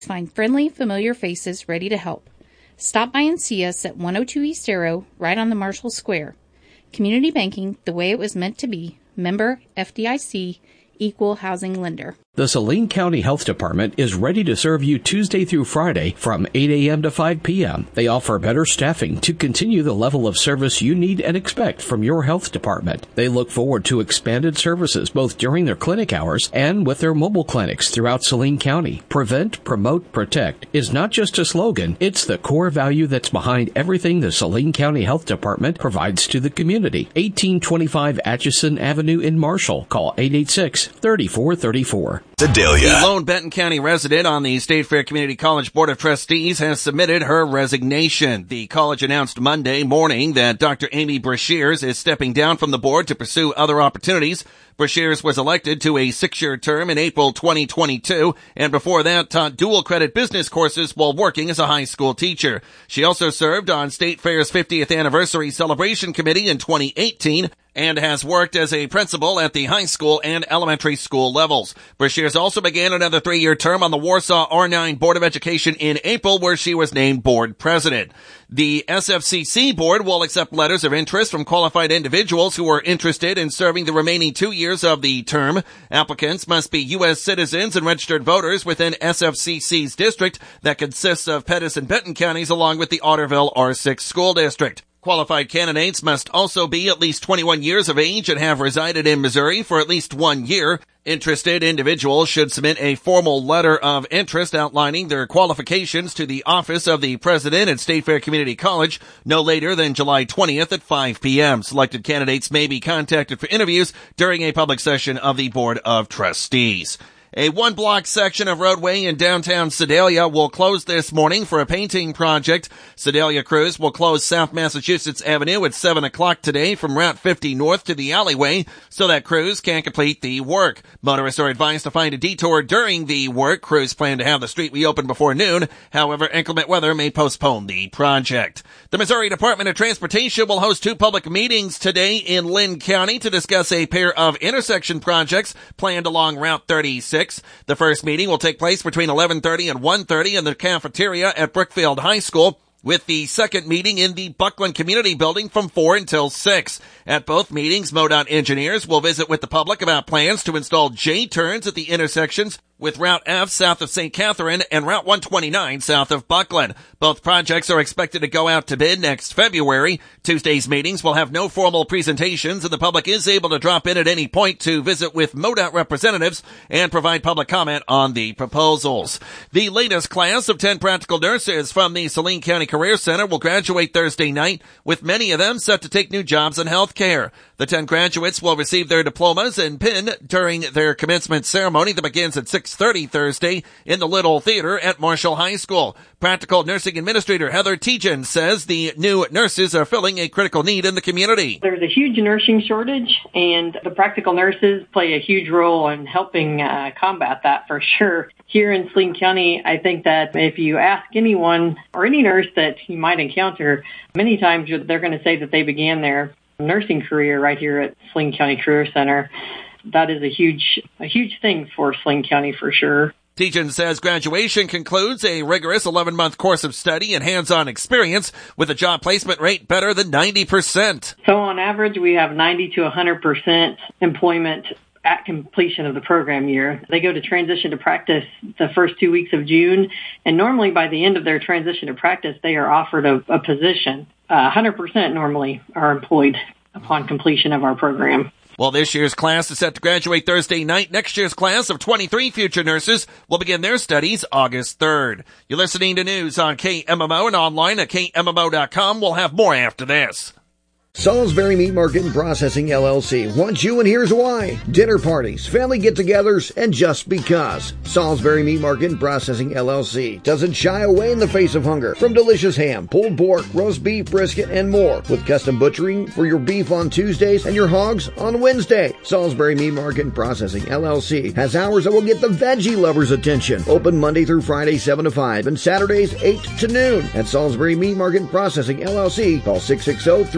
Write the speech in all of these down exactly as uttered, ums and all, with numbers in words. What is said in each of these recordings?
Find friendly, familiar faces ready to help. Stop by and see us at one oh two East Arrow, right on the Marshall Square. Community banking, the way it was meant to be. Member F D I C, Equal Housing Lender. The Saline County Health Department is ready to serve you Tuesday through Friday from eight a.m. to five p.m. They offer better staffing to continue the level of service you need and expect from your health department. They look forward to expanded services both during their clinic hours and with their mobile clinics throughout Saline County. Prevent, promote, protect is not just a slogan, it's the core value that's behind everything the Saline County Health Department provides to the community. eighteen twenty-five Atchison Avenue in Marshall. Call eight eight six, three four three four. Sedalia. The lone Benton County resident on the State Fair Community College Board of Trustees has submitted her resignation. The college announced Monday morning that Doctor Amy Brashears is stepping down from the board to pursue other opportunities. Brashears was elected to a six-year term in April twenty twenty-two, and before that taught dual-credit business courses while working as a high school teacher. She also served on State Fair's fiftieth Anniversary Celebration Committee in twenty eighteen, and has worked as a principal at the high school and elementary school levels. Brashears also began another three-year term on the Warsaw R nine Board of Education in April, where she was named board president. The S F C C board will accept letters of interest from qualified individuals who are interested in serving the remaining two years of the term. Applicants must be U S citizens and registered voters within S F C C's district that consists of Pettis and Benton counties along with the Otterville R six school district. Qualified candidates must also be at least twenty-one years of age and have resided in Missouri for at least one year. Interested individuals should submit a formal letter of interest outlining their qualifications to the office of the president at State Fair Community College no later than July twentieth at five p.m. Selected candidates may be contacted for interviews during a public session of the Board of Trustees. A one-block section of roadway in downtown Sedalia will close this morning for a painting project. Sedalia crews will close South Massachusetts Avenue at seven o'clock today from Route fifty north to the alleyway so that crews can complete the work. Motorists are advised to find a detour during the work. Crews plan to have the street reopened before noon. However, inclement weather may postpone the project. The Missouri Department of Transportation will host two public meetings today in Lynn County to discuss a pair of intersection projects planned along Route thirty-six. The first meeting will take place between eleven thirty and one thirty in the cafeteria at Brookfield High School, with the second meeting in the Buckland Community Building from four until six. At both meetings, MoDOT engineers will visit with the public about plans to install J-turns at the intersections with Route F south of Saint Catherine and Route one twenty-nine south of Buckland. Both projects are expected to go out to bid next February. Tuesday's meetings will have no formal presentations, and the public is able to drop in at any point to visit with MoDOT representatives and provide public comment on the proposals. The latest class of ten practical nurses from the Saline County Career Center will graduate Thursday night, with many of them set to take new jobs in healthcare. The ten graduates will receive their diplomas and pin during their commencement ceremony that begins at six thirty Thursday in the Little Theater at Marshall High School. Practical Nursing Administrator Heather Tejan says the new nurses are filling a critical need in the community. There's a huge nursing shortage, and the practical nurses play a huge role in helping uh, combat that for sure. Here in Saline County, I think that if you ask anyone or any nurse that you might encounter, many times they're going to say that they began their nursing career right here at Saline County Career Center. That is a huge, a huge thing for Saline County for sure. Tejan says graduation concludes a rigorous eleven-month course of study and hands-on experience with a job placement rate better than ninety percent. So on average, we have ninety to one hundred percent employment at completion of the program year. They go to transition to practice the first two weeks of June, and normally by the end of their transition to practice, they are offered a, a position. Uh, one hundred percent normally are employed upon completion of our program. Well, this year's class is set to graduate Thursday night. Next year's class of twenty-three future nurses will begin their studies August third. You're listening to news on K M M O and online at K M M O dot com. We'll have more after this. Salisbury Meat Market and Processing, L L C wants you, and here's why. Dinner parties, family get-togethers, and just because. Salisbury Meat Market and Processing, L L C doesn't shy away in the face of hunger. From delicious ham, pulled pork, roast beef, brisket, and more. With custom butchering for your beef on Tuesdays and your hogs on Wednesday. Salisbury Meat Market and Processing, L L C has hours that will get the veggie lovers' attention. Open Monday through Friday, seven to five, and Saturdays, eight to noon. At Salisbury Meat Market and Processing, L L C, call six six zero, three eight eight,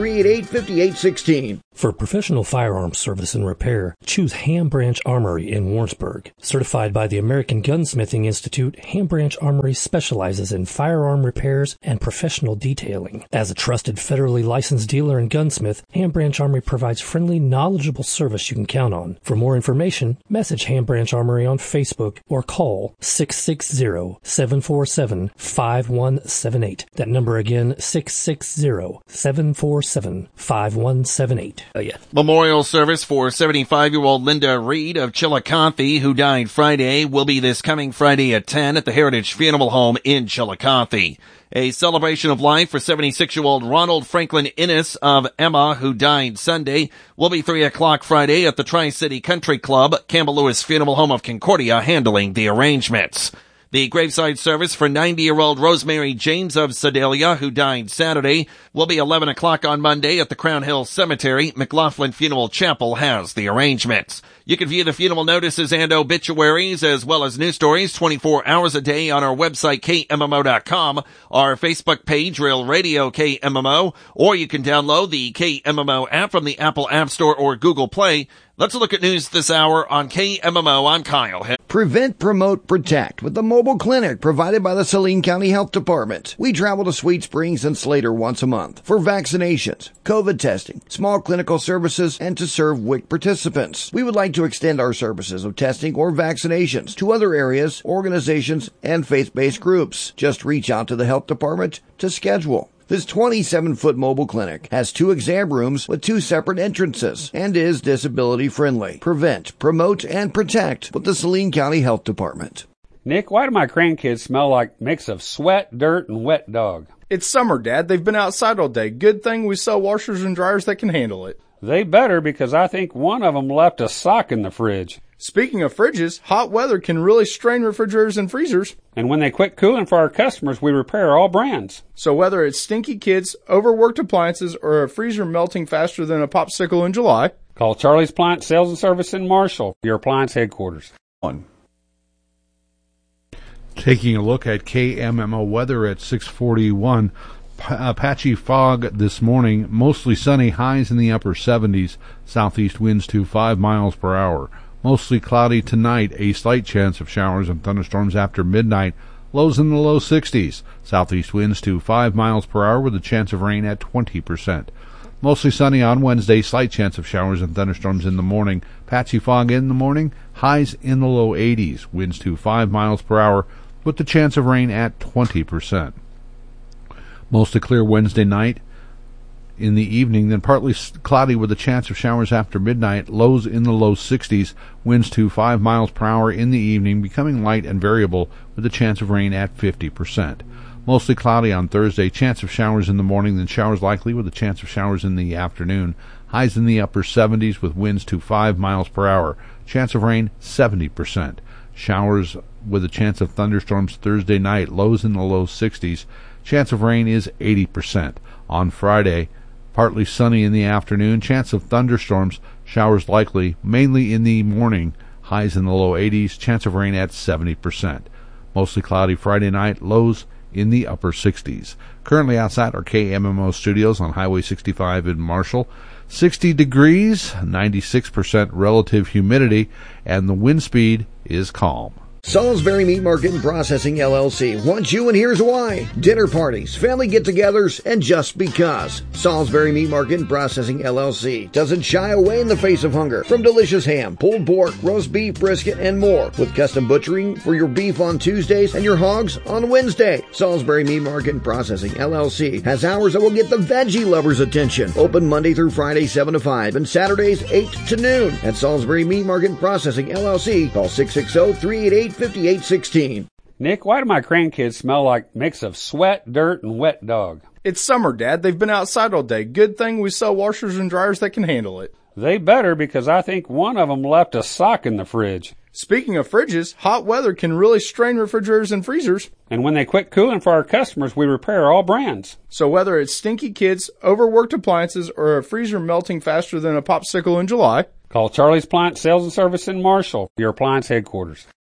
eight five eight, one six. For professional firearms service and repair, choose Ham Branch Armory in Warrensburg. Certified by the American Gunsmithing Institute, Ham Branch Armory specializes in firearm repairs and professional detailing. As a trusted federally licensed dealer and gunsmith, Ham Branch Armory provides friendly, knowledgeable service you can count on. For more information, message Ham Branch Armory on Facebook or call six six zero, seven four seven, five one seven eight. That number again, six six zero, seven four seven, five one seven eight. Oh, yeah. Memorial service for seventy-five-year-old Linda Reed of Chillicothe, who died Friday, will be this coming Friday at ten at the Heritage Funeral Home in Chillicothe. A celebration of life for seventy-six-year-old Ronald Franklin Innes of Emma, who died Sunday, will be three o'clock Friday at the Tri-City Country Club, Campbell Lewis Funeral Home of Concordia, handling the arrangements. The graveside service for ninety-year-old Rosemary James of Sedalia, who died Saturday, will be eleven o'clock on Monday at the Crown Hill Cemetery. McLaughlin Funeral Chapel has the arrangements. You can view the funeral notices and obituaries as well as news stories twenty-four hours a day on our website, K M M O dot com, our Facebook page, Real Radio K M M O, or you can download the K M M O app from the Apple App Store or Google Play. Let's look at news this hour on K M M O. I'm Kyle. Prevent, Promote, Protect with the mobile clinic provided by the Saline County Health Department. We travel to Sweet Springs and Slater once a month for vaccinations, COVID testing, small clinical services, and to serve W I C participants. We would like to extend our services of testing or vaccinations to other areas, organizations, and faith-based groups. Just reach out to the health department to schedule. This twenty-seven foot mobile clinic has two exam rooms with two separate entrances and is disability friendly. Prevent, promote, and protect with the Saline County Health Department. Nick, why do my grandkids smell like a mix of sweat, dirt, and wet dog? It's summer, Dad. They've been outside all day. Good thing we sell washers and dryers that can handle it. They better, because I think one of them left a sock in the fridge. Speaking of fridges, hot weather can really strain refrigerators and freezers. And when they quit cooling for our customers, we repair all brands. So whether it's stinky kids, overworked appliances, or a freezer melting faster than a popsicle in July, call Charlie's Appliance Sales and Service in Marshall, your appliance headquarters. One. Taking a look at K M M O weather at six forty-one. Uh, patchy fog this morning, mostly sunny, highs in the upper seventies, southeast winds to five miles per hour. Mostly cloudy tonight, a slight chance of showers and thunderstorms after midnight, lows in the low sixties, southeast winds to five miles per hour with a chance of rain at twenty percent. Mostly sunny on Wednesday, slight chance of showers and thunderstorms in the morning, patchy fog in the morning, highs in the low eighties, winds to five miles per hour with the chance of rain at twenty percent. Mostly clear Wednesday night in the evening, then partly cloudy with a chance of showers after midnight, lows in the low sixties, winds to five miles per hour in the evening, becoming light and variable with a chance of rain at fifty percent. Mostly cloudy on Thursday, chance of showers in the morning, then showers likely with a chance of showers in the afternoon, highs in the upper seventies with winds to five miles per hour, chance of rain seventy percent. Showers with a chance of thunderstorms Thursday night, lows in the low sixties, chance of rain is eighty percent. On Friday, partly sunny in the afternoon, chance of thunderstorms, showers likely, mainly in the morning, highs in the low eighties, chance of rain at seventy percent. Mostly cloudy Friday night, lows in the upper sixties. Currently outside our K M M O studios on Highway sixty-five in Marshall, sixty degrees, ninety-six percent relative humidity, and the wind speed is calm. Salisbury Meat Market and Processing L L C wants you, and here's why. Dinner parties, family get-togethers, and just because. Salisbury Meat Market and Processing L L C doesn't shy away in the face of hunger. From delicious ham, pulled pork, roast beef, brisket, and more. With custom butchering for your beef on Tuesdays and your hogs on Wednesday. Salisbury Meat Market and Processing L L C has hours that will get the veggie lovers' attention. Open Monday through Friday, seven to five, and Saturdays, eight to noon. At Salisbury Meat Market and Processing L L C, call six six zero, three eight eight, five eight one six. Nick, why do my grandkids smell like a mix of sweat, dirt, and wet dog? It's summer, Dad. They've been outside all day. Good thing we sell washers and dryers that can handle it. They better, because I think one of them left a sock in the fridge. Speaking of fridges, hot weather can really strain refrigerators and freezers. And when they quit cooling for our customers, we repair all brands. So whether it's stinky kids, overworked appliances, or a freezer melting faster than a popsicle in July, call Charlie's Appliance Sales and Service in Marshall, your appliance headquarters.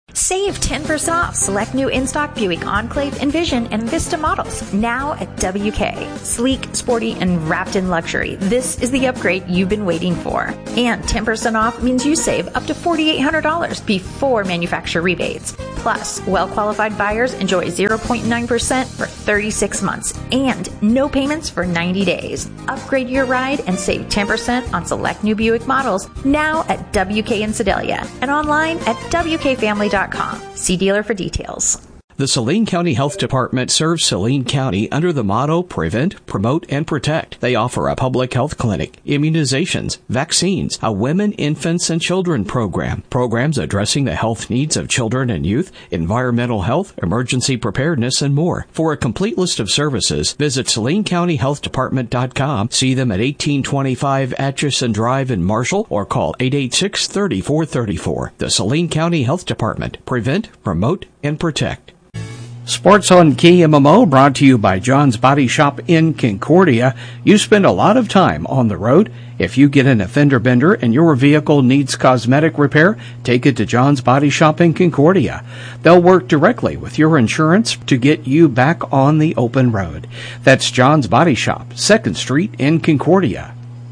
Save ten percent off select new in-stock Buick Enclave, Envision, and Vista models now at W K. Sleek, sporty, and wrapped in luxury. This is the upgrade you've been waiting for. And ten percent off means you save up to four thousand eight hundred dollars before manufacturer rebates. Plus, well-qualified buyers enjoy zero point nine percent for thirty-six months and no payments for ninety days. Upgrade your ride and save ten percent on select new Buick models now at W K in Sedalia and online at W K family dot com. See dealer for details. The Saline County Health Department serves Saline County under the motto Prevent, Promote, and Protect. They offer a public health clinic, immunizations, vaccines, a women, infants, and children program, programs addressing the health needs of children and youth, environmental health, emergency preparedness, and more. For a complete list of services, visit Saline County Health Department dot com, see them at eighteen twenty-five Atchison Drive in Marshall, or call eight eight six, three four three four. The Saline County Health Department. Prevent, Promote, and Protect. Sports on K M M O brought to you by John's Body Shop in Concordia. You spend a lot of time on the road. If you get in a fender bender and your vehicle needs cosmetic repair, take it to John's Body Shop in Concordia. They'll work directly with your insurance to get you back on the open road. That's John's Body Shop, second Street in Concordia.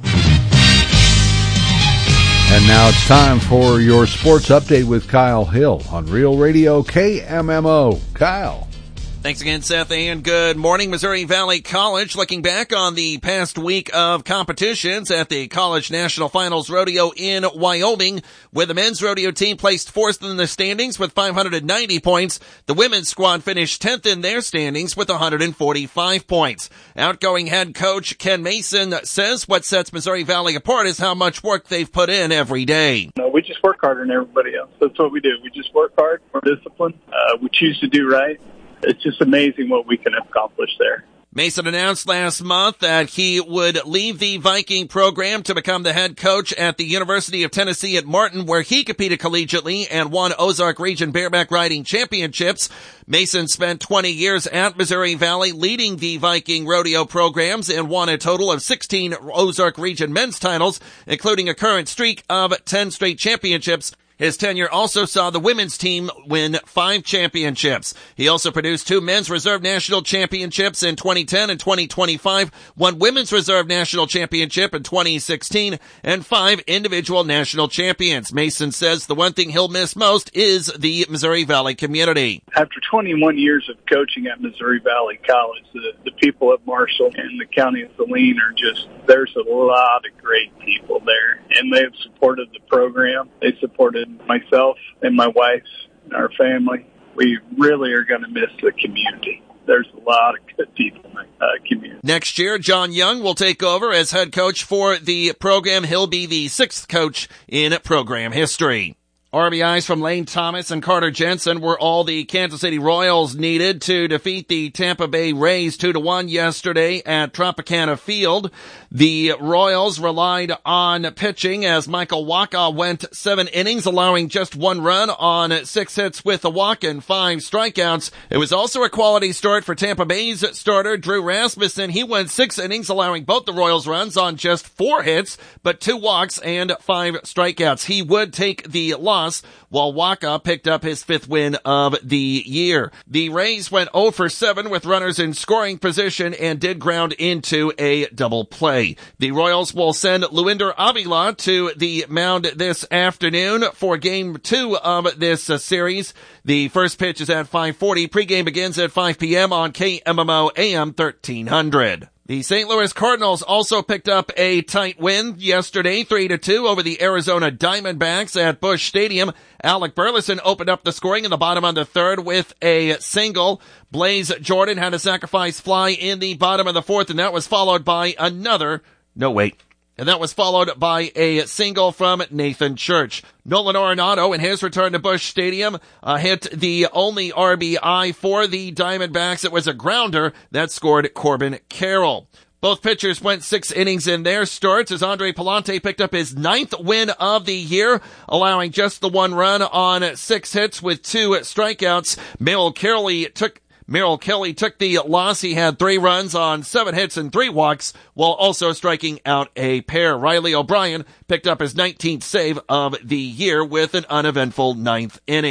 And now it's time for your sports update with Kyle Hill on Real Radio K M M O. Kyle. Thanks again, Seth, and good morning. Missouri Valley College looking back on the past week of competitions at the College National Finals Rodeo in Wyoming, where the men's rodeo team placed fourth in the standings with five hundred ninety points. The women's squad finished tenth in their standings with one hundred forty-five points. Outgoing head coach Ken Mason says what sets Missouri Valley apart is how much work they've put in every day. No, we just work harder than everybody else. That's what we do. We just work hard. We're disciplined. Uh, we choose to do right. It's just amazing what we can accomplish there. Mason announced last month that he would leave the Viking program to become the head coach at the University of Tennessee at Martin, where he competed collegiately and won Ozark Region bareback riding championships. Mason spent twenty years at Missouri Valley leading the Viking rodeo programs and won a total of sixteen Ozark Region men's titles, including a current streak of ten straight championships. His tenure also saw the women's team win five championships. He also produced two men's reserve national championships in twenty ten and twenty twenty-five, one women's reserve national championship in twenty sixteen, and five individual national champions. Mason says the one thing he'll miss most is the Missouri Valley community. After twenty-one years of coaching at Missouri Valley College, the, the people at Marshall and the county of Saline are just, there's a lot of great people there, and they've supported the program. They supported myself and my wife and our family. We really are going to miss the community. There's a lot of good people in the uh, community. Next year, John Young will take over as head coach for the program. He'll be the sixth coach in program history. R B Is from Lane Thomas and Carter Jensen were all the Kansas City Royals needed to defeat the Tampa Bay Rays two to one yesterday at Tropicana Field. The Royals relied on pitching as Michael Wacha went seven innings, allowing just one run on six hits with a walk and five strikeouts. It was also a quality start for Tampa Bay's starter, Drew Rasmussen. He went six innings, allowing both the Royals runs on just four hits, but two walks and five strikeouts. He would take the loss, while Wacha picked up his fifth win of the year. The Rays went oh for seven with runners in scoring position and did ground into a double play. The Royals will send Luinder Avila to the mound this afternoon for game two of this uh, series. The first pitch is at five forty. Pregame begins at five p.m. on K M M O A M thirteen hundred. The Saint Louis Cardinals also picked up a tight win yesterday, three to two over the Arizona Diamondbacks at Busch Stadium. Alec Burleson opened up the scoring in the bottom of the third with a single. Blaze Jordan had a sacrifice fly in the bottom of the fourth, and that was followed by another. No, wait. And that was followed by a single from Nathan Church. Nolan Arenado, in his return to Busch Stadium, uh, hit the only R B I for the Diamondbacks. It was a grounder that scored Corbin Carroll. Both pitchers went six innings in their starts as Andre Palante picked up his ninth win of the year, allowing just the one run on six hits with two strikeouts. Merrill Kelly took Merrill Kelly took the loss. He had three runs on seven hits and three walks, while also striking out a pair. Riley O'Brien picked up his nineteenth save of the year with an uneventful ninth inning.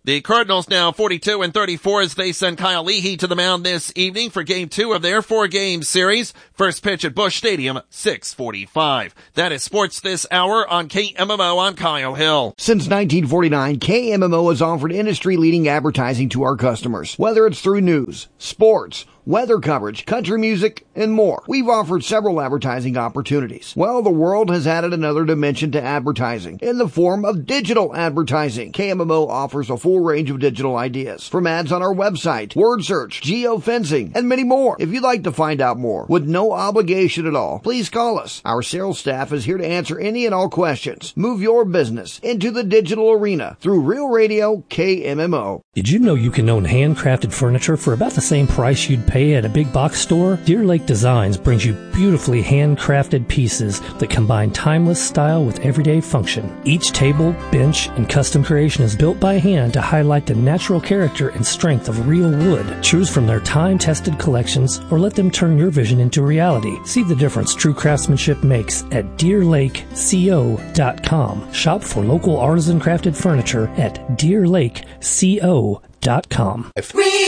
The Cardinals now forty-two and thirty-four as they send Kyle Leahy to the mound this evening for game two of their four-game series. First pitch at Busch Stadium, six forty-five. That is sports this hour on K M M O on Kyle Hill. Since nineteen forty-nine, K M M O has offered industry-leading advertising to our customers, whether it's through news, sports, weather coverage, country music, and more. We've offered several advertising opportunities. Well, the world has added another dimension to advertising in the form of digital advertising. K M M O offers a full range of digital ideas, from ads on our website, word search, geofencing, and many more. If you'd like to find out more with no obligation at all, please call us. Our sales staff is here to answer any and all questions. Move your business into the digital arena through Real Radio K M M O. Did you know you can own handcrafted furniture for about the same price you'd pay at a big box store? Deer Lake Designs brings you beautifully handcrafted pieces that combine timeless style with everyday function. Each table, bench, and custom creation is built by hand to highlight the natural character and strength of real wood. Choose from their time-tested collections or let them turn your vision into reality. See the difference true craftsmanship makes at deer lake co dot com. Shop for local artisan crafted furniture at deer lake co dot com.